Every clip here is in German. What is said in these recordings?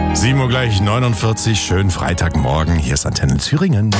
7 Uhr gleich 49, schönen Freitagmorgen. Hier ist Antenne Thüringen.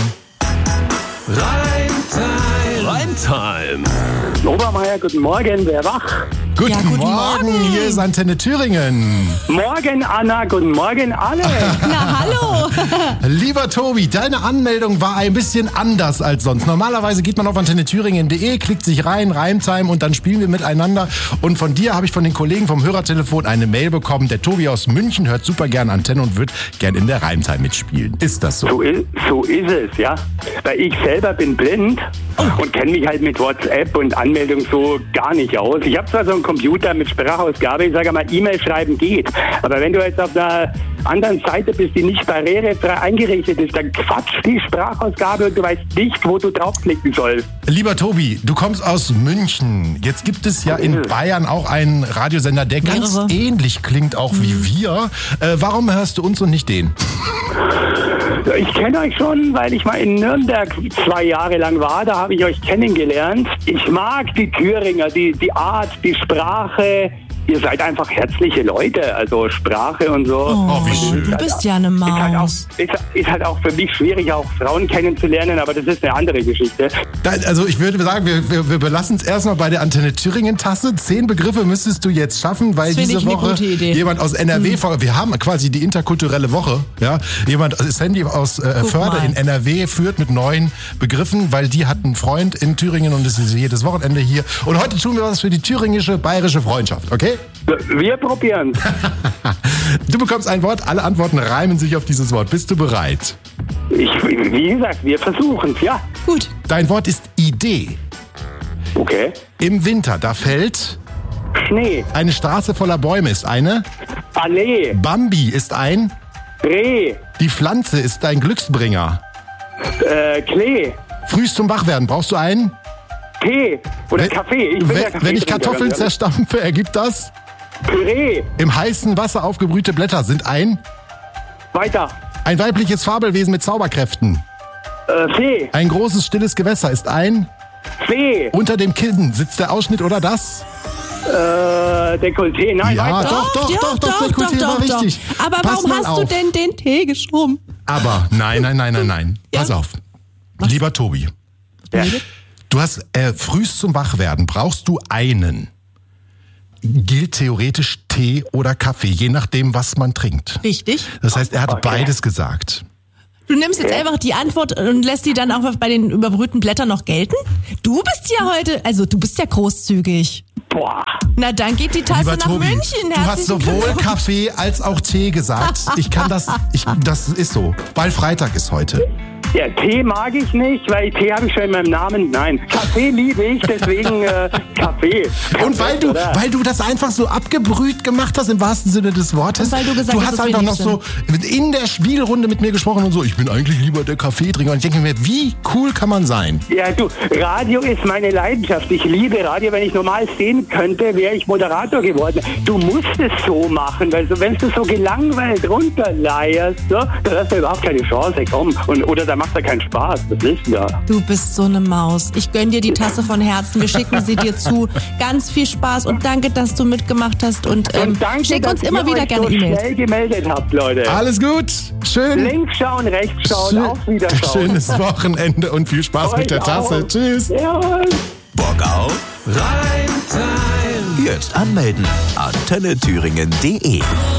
Rhymtime. Obermeier, guten Morgen, wer wach? Guten Morgen, hier ist Antenne Thüringen. Morgen, Anna, guten Morgen, alle. Na, hallo. Lieber Tobi, deine Anmeldung war ein bisschen anders als sonst. Normalerweise geht man auf antennethüringen.de, klickt sich rein, Rhymtime und dann spielen wir miteinander. Und von dir habe ich von den Kollegen vom Hörertelefon eine Mail bekommen. Der Tobi aus München hört super gern Antenne und wird gern in der Rhymtime mitspielen. Ist das so? So ist es, ja. Weil ich selber bin blind und kenne mich halt mit WhatsApp und Anmeldung so gar nicht aus. Ich habe zwar so einen Computer mit Sprachausgabe, ich sage mal, E-Mail schreiben geht. Aber wenn du jetzt auf einer anderen Seite bist, die nicht barrierefrei eingerichtet ist, dann quatscht die Sprachausgabe und du weißt nicht, wo du draufklicken sollst. Lieber Tobi, du kommst aus München. Jetzt gibt es ja in Bayern auch einen Radiosender, der ganz ähnlich klingt auch wie wir. Warum hörst du uns und nicht den? Ich kenne euch schon, weil ich mal in Nürnberg 2 Jahre lang war. Da habe ich euch kennengelernt. Ich mag die Thüringer, die Art, die Sprache. Ihr seid einfach herzliche Leute, also Sprache und so. Oh, wie schön. Du bist ja eine Maus. Ist halt auch für mich schwierig, auch Frauen kennenzulernen, aber das ist eine andere Geschichte. Also ich würde sagen, wir belassen es erstmal bei der Antenne Thüringen-Tasse. 10 Begriffe müsstest du jetzt schaffen, weil diese Woche jemand aus NRW, wir haben quasi die interkulturelle Woche, ja, Sandy aus Förde in NRW führt mit 9 Begriffen, weil die hat einen Freund in Thüringen und ist jedes Wochenende hier. Und heute tun wir was für die thüringische-bayerische Freundschaft, okay? Wir probieren. Du bekommst ein Wort, alle Antworten reimen sich auf dieses Wort. Bist du bereit? Wie gesagt, wir versuchen es, ja. Gut. Dein Wort ist Idee. Okay. Im Winter, da fällt Schnee. eine Straße voller Bäume ist eine. Allee. Bambi ist ein. Reh. Die Pflanze ist dein Glücksbringer. Klee. Frühst zum Wachwerden brauchst du einen. Tee. Oder Kaffee. Wenn ich Kartoffeln zerstampfe, ergibt das. Püree. Im heißen Wasser aufgebrühte Blätter sind ein. Weiter. Ein weibliches Fabelwesen mit Zauberkräften. Fee. Ein großes stilles Gewässer ist ein. Fee. Unter dem Kinn sitzt der Ausschnitt oder das? Dekolleté. Nein, Ja, weiter. doch, Dekolleté war richtig. Aber Pass warum mal hast du auf. denn den Tee geschoben? Aber nein. Ja? Pass auf. Lieber Tobi. Ja. Du hast frühst zum Wachwerden brauchst du einen. Gilt theoretisch Tee oder Kaffee, je nachdem, was man trinkt. Richtig. Das heißt, er hat beides gesagt. Du nimmst jetzt einfach die Antwort und lässt die dann auch bei den überbrühten Blättern noch gelten? Du bist ja heute, also du bist ja großzügig. Boah. Na, dann geht die Tasse Lieber nach Tobi, München. du hast sowohl Kaffee als auch Tee gesagt. Das ist so, weil Freitag ist heute. Ja, Tee mag ich nicht, weil Tee habe ich schon in meinem Namen. Nein, Kaffee liebe ich, deswegen Kaffee. Und weil du das einfach so abgebrüht gemacht hast, im wahrsten Sinne des Wortes. Und weil du gesagt hast, hast dass einfach wir noch lieb so in der Spielrunde mit mir gesprochen und so, ich bin eigentlich lieber der Kaffeetrinker. Und ich denke mir, wie cool kann man sein? Ja, du, Radio ist meine Leidenschaft. Ich liebe Radio. Wenn ich normal sehen könnte, wäre ich Moderator geworden. Du musst es so machen, weil wenn du so gelangweilt runterleierst, so, dann hast du überhaupt keine Chance. Komm. Oder da macht er keinen Spaß. Das ist ja. Du bist so eine Maus. Ich gönn dir die Tasse von Herzen. Wir schicken sie dir zu. Ganz viel Spaß und danke, dass du mitgemacht hast. Und danke, schick uns dass immer ihr wieder euch gerne so E-Mails. schnell gemeldet habt, Leute. Alles gut, schön. Links schauen, rechts schauen, auf Wiederschauen. Schönes Wochenende und viel Spaß mit der Tasse. Auch. Tschüss. Jawohl. Bock auf Rhymtime. Jetzt anmelden. antennethüringen.de